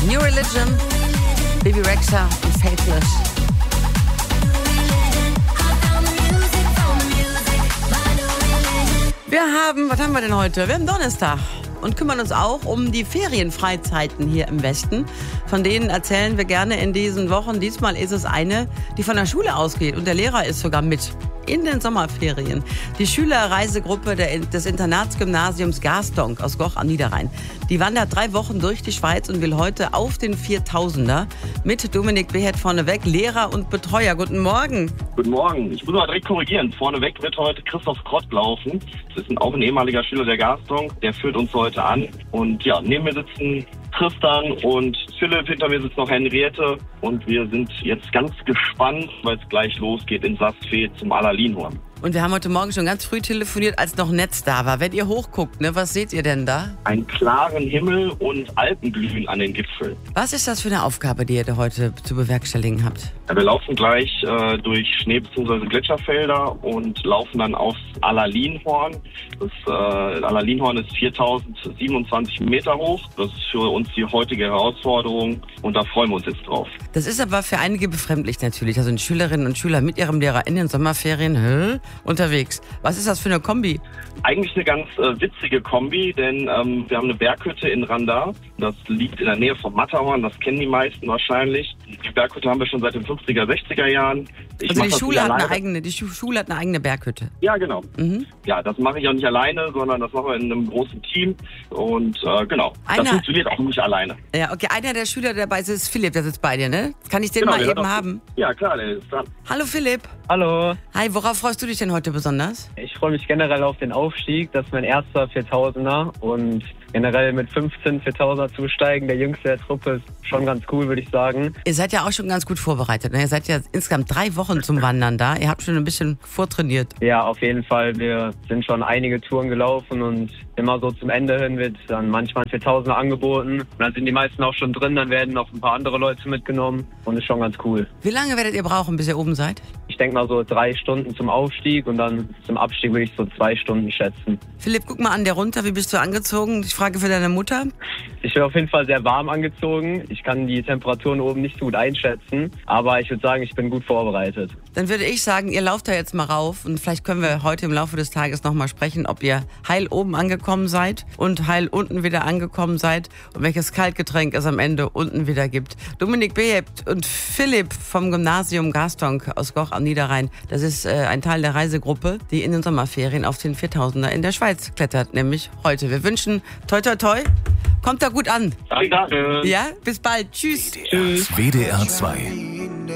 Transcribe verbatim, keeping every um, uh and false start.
New Religion, Bebe Rexha und Faithless. Wir haben, was haben wir denn heute? Wir haben Donnerstag und kümmern uns auch um die Ferienfreizeiten hier im Westen. Von denen erzählen wir gerne in diesen Wochen. Diesmal ist es eine, die von der Schule ausgeht und der Lehrer ist sogar mit in den Sommerferien. Die Schülerreisegruppe der, des Internatsgymnasiums Garstonk aus Goch am Niederrhein. Die wandert drei Wochen durch die Schweiz und will heute auf den viertausender mit Dominik Behet vorneweg, Lehrer und Betreuer. Guten Morgen. Guten Morgen. Ich muss mal direkt korrigieren. Vorneweg wird heute Christoph Krott laufen. Das ist auch ein ehemaliger Schüler der Garstonk. Der führt uns heute an. Und ja, neben mir sitzen Tristan und Philipp, hinter mir sitzt noch Henriette und wir sind jetzt ganz gespannt, weil es gleich losgeht in Sastfee zum Allerlinhorn. Und wir haben heute Morgen schon ganz früh telefoniert, als noch Netz da war. Wenn ihr hochguckt, ne, was seht ihr denn da? Einen klaren Himmel und Alpenglühen an den Gipfeln. Was ist das für eine Aufgabe, die ihr da heute zu bewerkstelligen habt? Ja, wir laufen gleich äh, durch Schnee- bzw. Gletscherfelder und laufen dann aufs Allerlinhorn. Das äh, Allerlinhorn ist viertausendsiebenundzwanzig Meter hoch. Das ist für uns die heutige Herausforderung und da freuen wir uns jetzt drauf. Das ist aber für einige befremdlich natürlich. Also Schülerinnen und Schüler mit ihrem Lehrer in den Sommerferien hä, unterwegs. Was ist das für eine Kombi? Eigentlich eine ganz äh, witzige Kombi, denn ähm, wir haben eine Berghütte in Randa. Das liegt in der Nähe vom Matterhorn, das kennen die meisten wahrscheinlich. Die Berghütte haben wir schon seit den fünfziger, sechziger Jahren. Ich also die das Schule hat alleine. eine eigene, die Schule hat eine eigene Berghütte. Ja, genau. Mhm. Ja, das mache ich auch nicht alleine, sondern das machen wir in einem großen Team. Und äh, genau, Einer, das funktioniert auch nicht alleine. Ja, okay. Einer der Schüler, der dabei ist, ist Philipp, der sitzt bei dir, ne? Kann ich den Genau, mal eben auch, haben? Ja, klar, der ist dran. Hallo Philipp. Hallo. Hi, worauf freust du dich denn heute besonders? Ich freue mich generell auf den Aufstieg. Das ist mein erster viertausender und generell mit fünfzehn viertausender zu steigen, der jüngste der Truppe, ist schon ganz cool, würde ich sagen. Ihr seid ja auch schon ganz gut vorbereitet, ne? Ihr seid ja insgesamt drei Wochen zum Wandern da. Ihr habt schon ein bisschen vortrainiert. Ja, auf jeden Fall. Wir sind schon einige Touren gelaufen und immer so zum Ende hin wird dann manchmal ein viertausender angeboten. Und dann sind die meisten auch schon drin, dann werden noch ein paar andere Leute mitgenommen und ist schon ganz cool. Wie lange werdet ihr brauchen, bis ihr oben seid? Ich denke mal so drei Stunden zum Aufstieg und dann zum Abstieg würde ich so zwei Stunden schätzen. Philipp, guck mal an der runter. Wie bist du angezogen? Ich frage für deine Mutter. Ich bin auf jeden Fall sehr warm angezogen. Ich kann die Temperaturen oben nicht so gut einschätzen, aber ich würde sagen, ich bin gut vorbereitet. Dann würde ich sagen, ihr lauft da jetzt mal rauf und vielleicht können wir heute im Laufe des Tages nochmal sprechen, ob ihr heil oben angekommen seid und heil unten wieder angekommen seid und welches Kaltgetränk es am Ende unten wieder gibt. Dominik Behet und Philipp vom Gymnasium Garstonk aus Goch am Niederrhein, das ist äh, ein Teil der Reisegruppe, die in den Sommerferien auf den viertausender in der Schweiz klettert, nämlich heute. Wir wünschen toi toi toi, kommt da gut an. Danke. Ja, bis bald. Tschüss. Tschüss. W D R zwei